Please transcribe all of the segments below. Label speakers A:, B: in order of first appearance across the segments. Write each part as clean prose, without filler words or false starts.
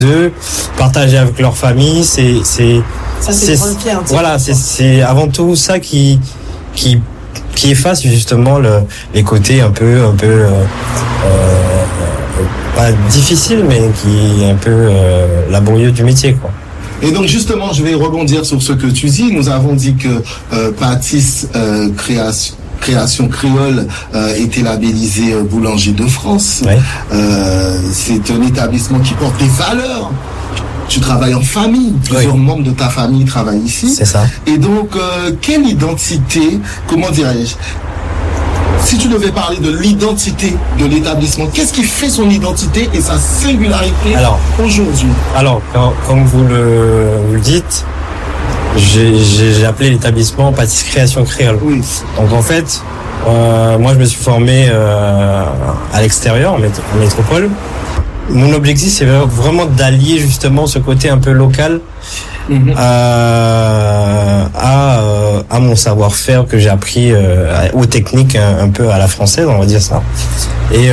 A: eux, partager avec leur famille,
B: Ça, c'est une grande fierté.
A: Voilà, c'est avant tout ça qui efface justement les côtés un peu pas difficile, mais qui est un peu laborieux du métier, quoi.
C: Et donc justement, je vais rebondir sur ce que tu dis. Nous avons dit que Pâtisse Création Créole était labellisé Boulanger de France.
A: Ouais.
C: C'est un établissement qui porte des valeurs. Tu travailles en famille, plusieurs membres de ta famille travaillent ici.
A: C'est ça.
C: Et donc, quelle identité, comment dirais-je, si tu devais parler de l'identité de l'établissement, qu'est-ce qui fait son identité et sa singularité aujourd'hui?
A: Alors, comme vous le dites, j'ai appelé l'établissement Pâtisse Création Créole.
C: Oui.
A: Donc en fait, moi je me suis formé à l'extérieur, en métropole. Mon objectif, c'est vraiment d'allier justement ce côté un peu local à mon savoir-faire que j'ai appris aux techniques un peu à la française, on va dire ça. Et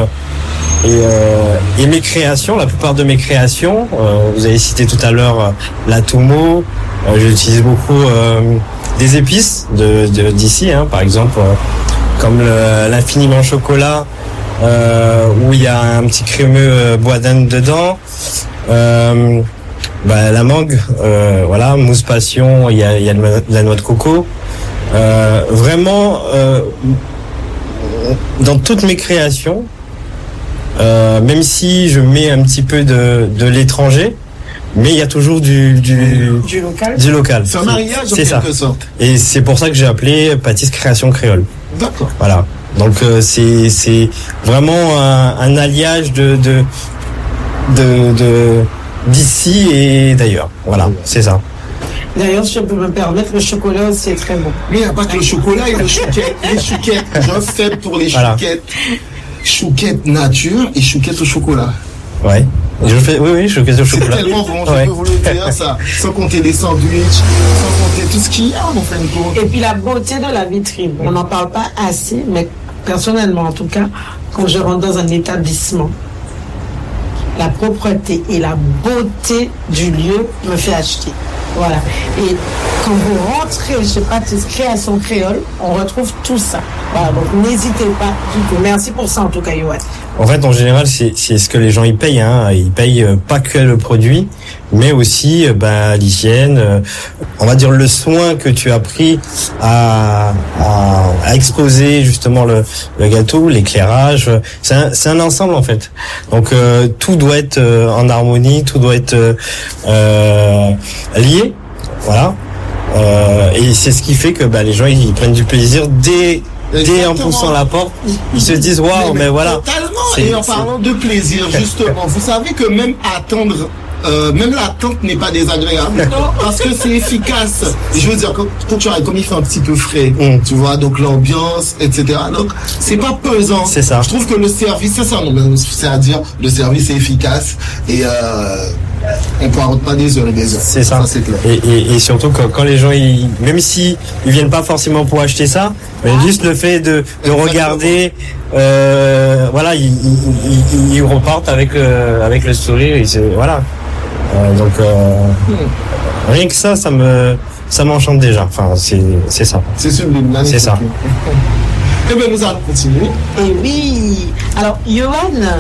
A: mes créations, la plupart de mes créations, vous avez cité tout à l'heure la Toumo, j'utilise beaucoup des épices d'ici, par exemple comme l'infiniment chocolat, où il y a un petit crémeux bois d'Inde dedans, la mangue, voilà, mousse passion, il y a de la noix de coco. Vraiment, dans toutes mes créations, même si je mets un petit peu de l'étranger, mais il y a toujours du local.
C: C'est un mariage en quelque sorte.
A: Et c'est pour ça que j'ai appelé Pâtisse Création Créole.
C: D'accord.
A: Voilà. Donc c'est vraiment un alliage d'ici et d'ailleurs. Voilà, c'est ça.
B: D'ailleurs, si je peux me permettre, le chocolat, c'est très bon.
C: Mais il n'y a pas que le chocolat, il y a le chouquette. Les chouquettes, j'ai un faible pour les chouquettes. Chouquette nature et chouquette au chocolat.
A: Ouais. Oui, chouquette au chocolat.
C: C'est tellement bon, je peux vous le dire, ça. Sans compter les sandwichs, sans compter tout ce qu'il y a, en fin de compte.
B: Et puis la beauté de la vitrine. On n'en parle pas assez, mais personnellement, en tout cas, quand je rentre dans un établissement, la propreté et la beauté du lieu me fait acheter. Voilà. Et quand vous rentrez chez Pâtisse Création Créole, on retrouve tout ça. Voilà. Donc n'hésitez pas du tout. Merci pour ça en tout cas, Yoann.
A: En fait, en général, c'est ce que les gens ils payent. Ils payent pas que le produit, mais aussi l'hygiène. On va dire le soin que tu as pris à exposer justement le gâteau, l'éclairage. C'est un ensemble en fait. Donc tout doit être en harmonie, tout doit être lié. Voilà. Et c'est ce qui fait que les gens ils prennent du plaisir dès en poussant la porte, ils se disent waouh, mais voilà.
C: Totalement. Et en parlant de plaisir, justement, vous savez que même attendre, même l'attente n'est pas désagréable parce que c'est efficace. Je veux dire, quand tu arrives, comme il fait un petit peu frais, tu vois, donc l'ambiance, etc. Donc c'est pas pesant.
A: C'est ça.
C: Je trouve que le service, c'est-à-dire le service est efficace et on ne pas des heures et des heures.
A: C'est ça.
C: C'est clair.
A: Et surtout quand les gens, même si ils viennent pas forcément pour acheter ça, mais juste le fait de regarder, voilà, ils repartent avec le sourire. Voilà. Donc rien que ça m'enchante déjà. Enfin, c'est ça.
C: C'est sublime.
A: C'est ça.
C: Eh bien, nous allons continuer.
B: Et oui. Alors, Yoann,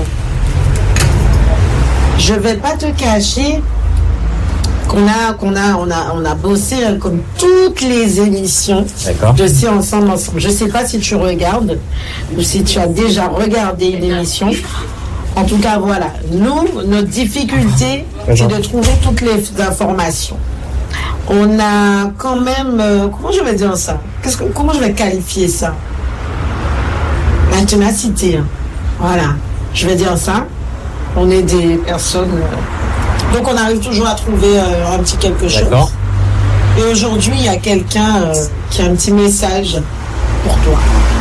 B: je vais pas te cacher qu'on a bossé comme toutes les émissions de C'est ensemble. Je sais pas si tu regardes ou si tu as déjà regardé une émission. En tout cas, voilà. Nous, notre difficulté, c'est de trouver toutes les informations. On a quand même, comment je vais dire ça? Comment je vais qualifier ça? La ténacité. Voilà. Je vais dire ça. On est des personnes. Donc on arrive toujours à trouver un petit quelque chose.
A: D'accord.
B: Et aujourd'hui, il y a quelqu'un qui a un petit message pour toi.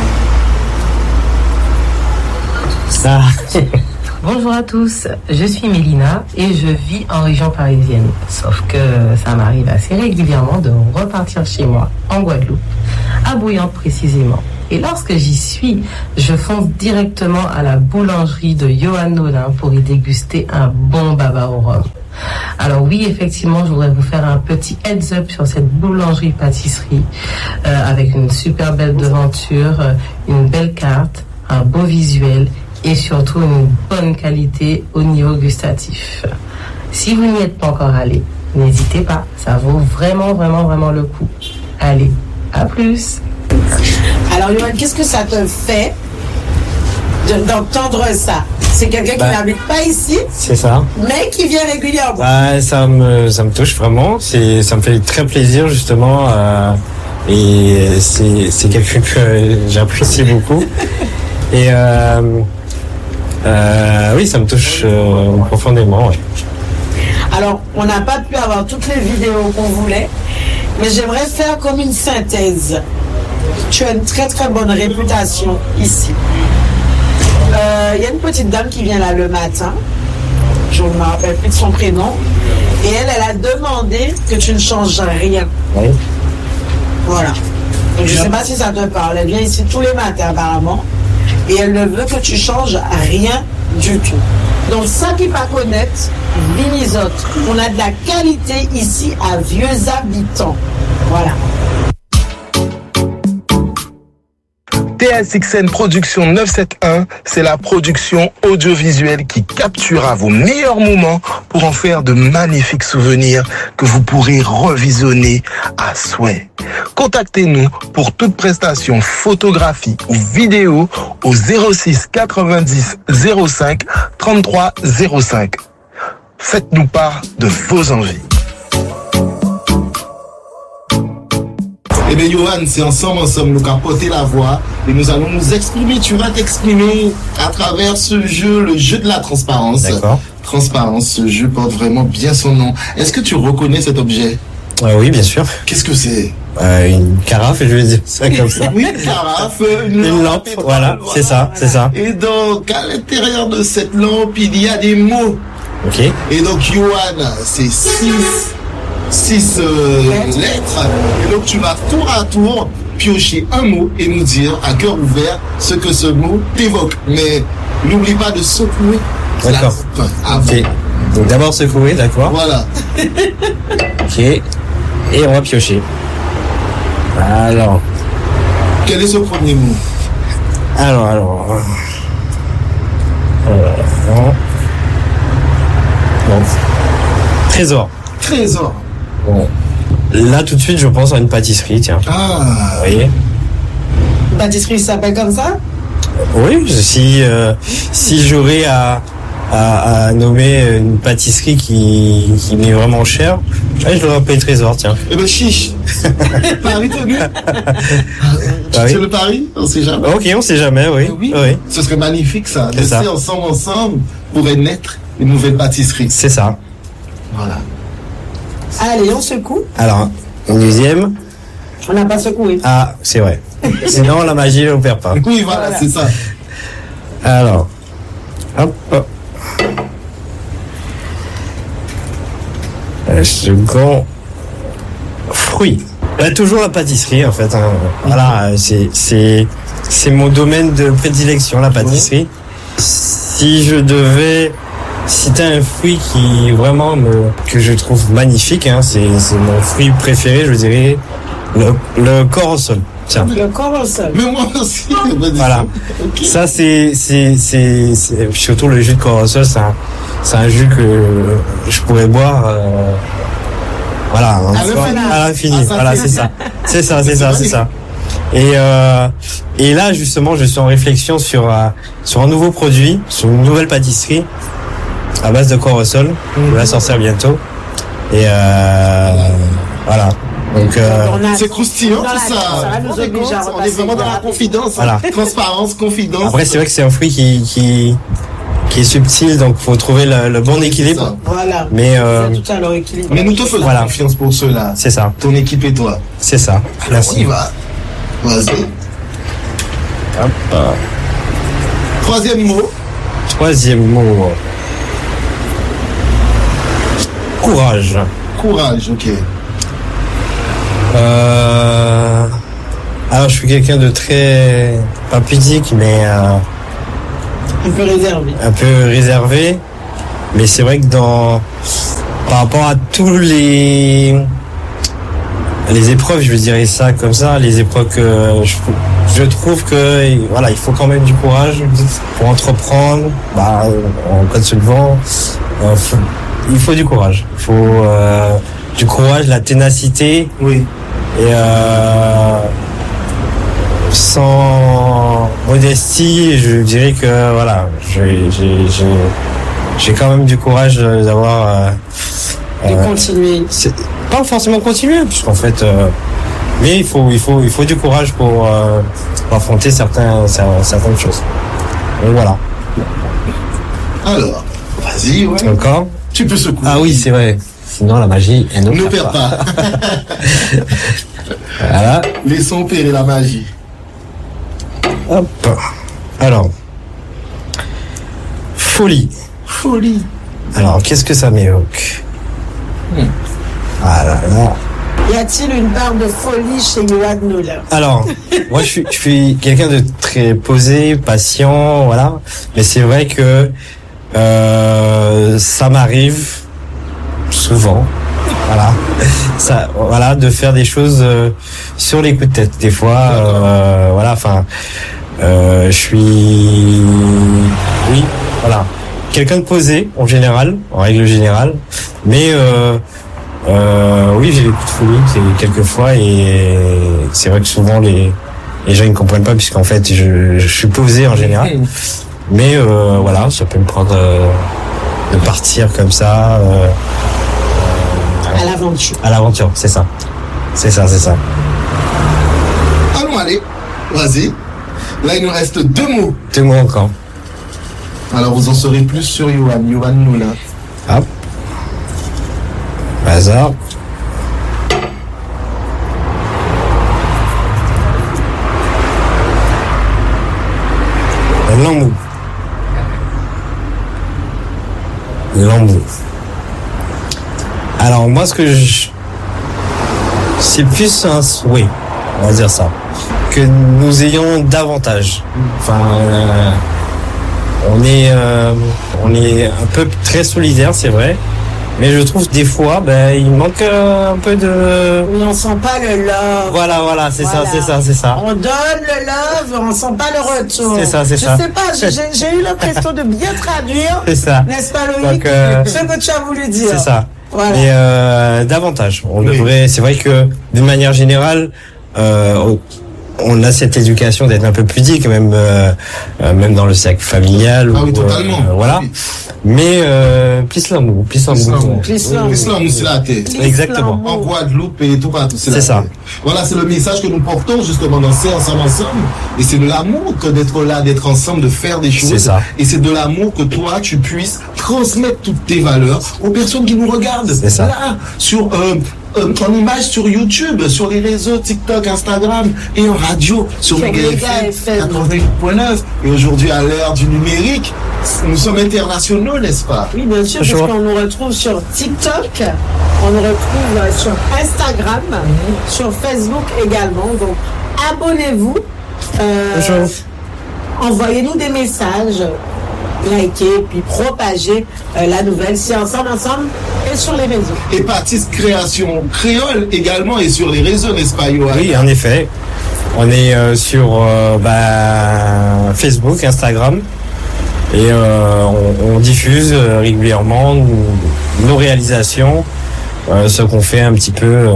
A: Ça.
D: Bonjour à tous, je suis Mélina et je vis en région parisienne. Sauf que ça m'arrive assez régulièrement de repartir chez moi, en Guadeloupe, à Bouillante précisément. Et lorsque j'y suis, je fonce directement à la boulangerie de Johan Nolin pour y déguster un bon baba au rhum. Alors oui, effectivement, je voudrais vous faire un petit heads up sur cette boulangerie-pâtisserie avec une super belle devanture, une belle carte, un beau visuel et surtout une bonne qualité au niveau gustatif. Si vous n'y êtes pas encore allé, n'hésitez pas, ça vaut vraiment, vraiment, vraiment le coup. Allez, à plus.
B: Alors Johan, qu'est-ce que ça te fait d'entendre ça? C'est quelqu'un qui n'habite pas ici,
A: c'est ça,
B: mais qui vient régulièrement.
A: Ça me touche vraiment. Ça me fait très plaisir justement, et c'est quelqu'un que j'apprécie beaucoup. Et oui, ça me touche profondément. Ouais.
B: Alors, on n'a pas pu avoir toutes les vidéos qu'on voulait, mais j'aimerais faire comme une synthèse. Tu as une très très bonne réputation ici. Il y a une petite dame qui vient là le matin, je ne me rappelle plus de son prénom, et elle a demandé que tu ne changes rien.
A: Oui.
B: Voilà. Donc je ne sais pas si ça te parle. Elle vient ici tous les matins apparemment, et elle ne veut que tu changes rien du tout. Donc ça qui pas connaître, Vinizote, on a de la qualité ici à Vieux Habitants. Voilà.
E: TSXN Production 971, c'est la production audiovisuelle qui capturera vos meilleurs moments pour en faire de magnifiques souvenirs que vous pourrez revisionner à souhait. Contactez-nous pour toute prestation photographie ou vidéo au 06 90 05 33 05. Faites-nous part de vos envies.
C: Eh bien, Johan, c'est ensemble, nous allons porter la voix et nous allons nous exprimer. Tu vas t'exprimer à travers ce jeu, le jeu de la transparence.
A: D'accord.
C: Transparence, ce jeu porte vraiment bien son nom. Est-ce que tu reconnais cet objet?
A: Oui, bien sûr.
C: Qu'est-ce que c'est?
A: Une carafe, je vais dire ça comme ça.
C: Oui, une carafe,
A: une lampe, voilà, c'est ça, c'est ça.
C: Et donc, à l'intérieur de cette lampe, il y a des mots.
A: Ok.
C: Et donc, Johan, c'est 6 lettres. Et donc, tu vas tour à tour piocher un mot et nous dire à cœur ouvert ce que ce mot t'évoque. Mais n'oublie pas de secouer.
A: D'accord. Ok. Donc d'abord secouer, d'accord.
C: Voilà.
A: Ok. Et on va piocher. Alors.
C: Quel est ce premier mot?
A: Alors. Bon. Trésor.
C: Trésor.
A: Bon. Là, tout de suite, je pense à une pâtisserie, tiens.
C: Ah.
A: Vous voyez?
B: Une pâtisserie s'appelle comme ça?
A: Oui, si j'aurais à nommer une pâtisserie qui m'est vraiment chère, je l'aurais appelé Trésor, tiens.
C: Eh ben, chiche. Pari tenu.
A: C'est
C: le pari? On sait jamais.
A: Ok, on sait jamais, oui.
C: Oui. Ce serait magnifique, ça.
A: Laisser
C: ensemble pourrait naître une nouvelle pâtisserie.
A: C'est ça.
C: Voilà.
B: Allez, on secoue.
A: Alors, une deuxième.
B: On n'a pas secoué.
A: Ah, c'est vrai. Sinon, la magie ne l'opère pas.
C: Oui, voilà, c'est ça.
A: Alors, hop. Second, fruit. Toujours la pâtisserie, en fait. Hein. Voilà, c'est mon domaine de prédilection, la pâtisserie. Si je devais citer un fruit qui vraiment que je trouve magnifique, hein, c'est mon fruit préféré, je dirais le corosol. Tiens.
B: Le corosol.
C: Mais moi aussi.
A: Voilà. Okay. Ça c'est surtout le jus de corosol, c'est un jus que je pourrais boire. Voilà. À l'infini. Voilà, c'est ça. C'est ça. Et là justement, je suis en réflexion sur un nouveau produit, sur une nouvelle pâtisserie à base de corosol. On va sortir bientôt. Et voilà. Donc
C: c'est croustillant tout ça. On est vraiment dans la confidence.
A: Voilà.
C: Transparence, confidence.
A: Après c'est vrai que c'est un fruit qui est subtil, donc faut trouver le bon équilibre.
B: Voilà.
A: Mais
C: nous te faisons confiance pour cela.
A: C'est ça.
C: Ton équipe et toi.
A: C'est ça. Merci.
C: On y va. Vas-y.
A: Hop.
C: Troisième mot.
A: Courage.
C: Courage, ok.
A: Alors, je suis quelqu'un de très, pas pudique, mais
B: un peu réservé.
A: Un peu réservé. Mais c'est vrai que par rapport à tous les épreuves, je dirais ça comme ça, les épreuves que je trouve que voilà, il faut quand même du courage pour entreprendre. En cas de se levant, il faut du courage. Il faut du courage, la ténacité.
C: Oui.
A: Et sans modestie, je dirais que voilà, j'ai quand même du courage d'avoir
B: de continuer.
A: Pas forcément continuer, puisqu'en fait, mais il faut du courage pour affronter certaines choses. Donc voilà.
C: Alors, vas-y, ouais.
A: Encore.
C: Tu peux secouer.
A: Ah oui, c'est vrai. Sinon la magie, elle
C: ne perd pas.
A: Voilà.
C: Laissons opérer la magie.
A: Hop. Alors, folie.
C: Folie.
A: Alors, qu'est-ce que ça m'évoque? Ah là là.
B: Y a-t-il une part de folie chez Yoann Nola?
A: Alors, moi je suis quelqu'un de très posé, patient, voilà. Mais c'est vrai que ça m'arrive souvent, voilà, de faire des choses sur les coups de tête. Des fois, voilà, enfin, je suis, oui, voilà, quelqu'un de posé en général, en règle générale, mais oui, j'ai des coups de folie, c'est quelquefois, et c'est vrai que souvent les gens ne comprennent pas, puisqu'en fait je suis posé en général, mais voilà, ça peut me prendre de partir comme ça
B: à l'aventure.
A: À l'aventure, c'est ça.
C: Allons, allez, vas-y. Là, il nous reste 2 mots.
A: 2 mots encore.
C: Alors, vous en saurez plus sur Yoann Nola.
A: Hop. Hasard. L'embout. Alors moi, c'est plus un souhait, on va dire ça, que nous ayons davantage. Enfin, on est un peu très solidaire, c'est vrai. Mais je trouve des fois, il manque un peu de...
B: On sent pas le love.
A: Voilà, c'est ça.
B: On donne le love, on sent pas le retour.
A: C'est ça.
B: Je sais pas, j'ai eu l'impression de bien traduire.
A: C'est ça.
B: N'est-ce pas, Loïc?
A: Donc,
B: ce que tu as voulu dire.
A: C'est ça.
B: Voilà.
A: Et davantage. On devrait, c'est vrai que, d'une manière générale, on a cette éducation d'être un peu pudique, même dans le cercle familial.
C: Ah oui, totalement.
A: Voilà.
C: Oui.
A: Mais plus l'amour,
C: L'islam, c'est la tête.
A: Exactement.
C: En Guadeloupe et tout partout.
A: C'est ça.
C: Voilà, c'est le message que nous portons justement dans C'est ensemble. Et c'est de l'amour que d'être là, d'être ensemble, de faire des choses.
A: C'est ça.
C: Et c'est de l'amour que toi, tu puisses transmettre toutes tes valeurs aux personnes qui nous regardent.
A: C'est ça.
C: Là, en image sur YouTube, sur les réseaux TikTok, Instagram et en radio sur Mega FM 88.9. Et aujourd'hui, à l'ère du numérique, nous sommes internationaux, n'est-ce pas?
B: Oui, bien sûr, parce qu'on nous retrouve sur TikTok, on nous retrouve sur Instagram, sur Facebook également. Donc, abonnez-vous, envoyez-nous des messages, likez, puis propagez la nouvelle C'est ensemble et sur les réseaux.
C: Et Patisse Création Créole également et sur les réseaux, n'est-ce pas, Yoann?
A: Oui, en effet. On est sur Facebook, Instagram, et on diffuse régulièrement nos réalisations, ce qu'on fait un petit peu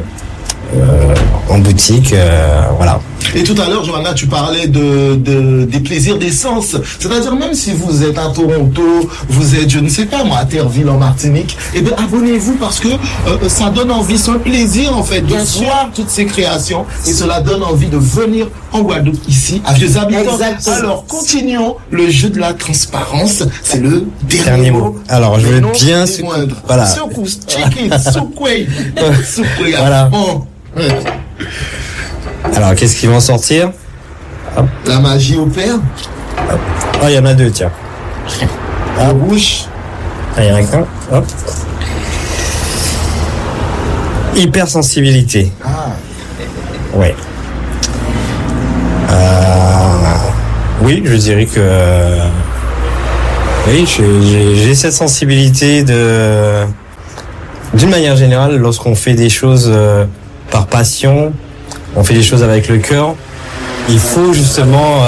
A: en boutique, voilà.
C: Et tout à l'heure, Johanna, tu parlais des plaisirs des sens. C'est-à-dire, même si vous êtes à Toronto, vous êtes, je ne sais pas moi, à Terreville en Martinique, eh bien, abonnez-vous parce que ça donne envie, c'est un plaisir en fait de voir toutes ces créations et cela donne envie de venir en Guadeloupe, ici, à Vieux Habitants.
B: Exactement.
C: Alors, continuons le jeu de la transparence. C'est le dernier mot.
A: Alors, je vais bien...
C: Voilà.
A: Voilà. Alors, qu'est-ce qui va en sortir? Hop.
C: La magie opère.
A: Ah, il y en a 2, tiens.
C: La bouche.
A: Ah, il y en a qu'un. Hop. Hypersensibilité.
C: Ah.
A: Ouais. oui, je dirais que oui, j'ai cette sensibilité d'une manière générale, lorsqu'on fait des choses par passion, on fait des choses avec le cœur, il faut justement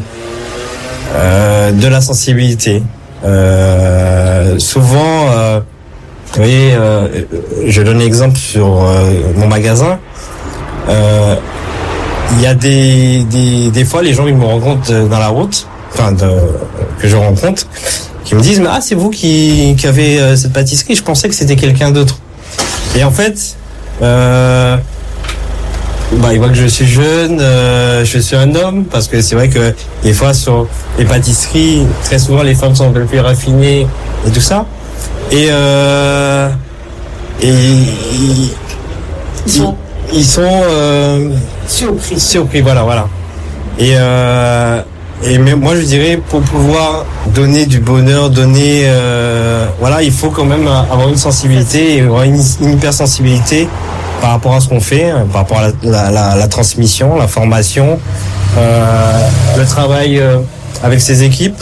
A: de la sensibilité. Souvent, vous voyez, je donne l'exemple sur mon magasin. Il y a des fois, les gens ils me rencontrent dans la route, que je rencontre, qui me disent mais c'est vous qui avez cette pâtisserie, je pensais que c'était quelqu'un d'autre. Et en fait, ils voient que je suis jeune, je suis un homme, parce que c'est vrai que des fois sur les pâtisseries, très souvent les femmes sont un peu plus raffinées et tout ça. Et ils sont surpris, voilà. Et mais moi je dirais pour pouvoir donner du bonheur, il faut quand même avoir une sensibilité et avoir une hypersensibilité par rapport à ce qu'on fait, par rapport à la transmission, la formation, le travail avec ses équipes.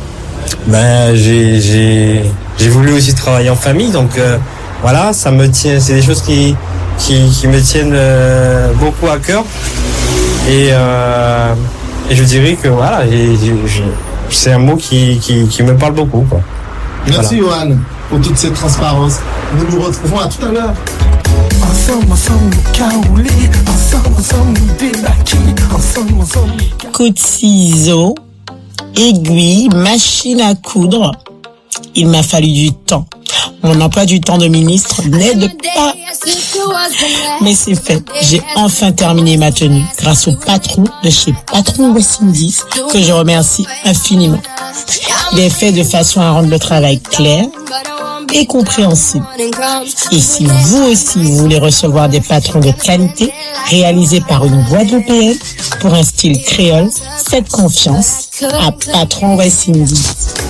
A: J'ai voulu aussi travailler en famille, donc ça me tient, c'est des choses qui me tiennent beaucoup à cœur. Et je dirais que c'est un mot qui me parle beaucoup, quoi.
C: Merci Johan pour toute cette transparence. Nous nous retrouvons à tout à l'heure. Ensemble, caoulé, ensemble, débaqué, ensemble.
F: Coup de ciseaux, aiguille, machine à coudre. Il m'a fallu du temps. Mon emploi du temps de ministre n'aide pas. Mais c'est fait. J'ai enfin terminé ma tenue grâce au patron de chez Patron West Indies que je remercie infiniment. Il est fait de façon à rendre le travail clair et compréhensible. Et si vous aussi vous voulez recevoir des patrons de qualité réalisés par une Guadeloupéenne pour un style créole, faites confiance à Patron West Indies.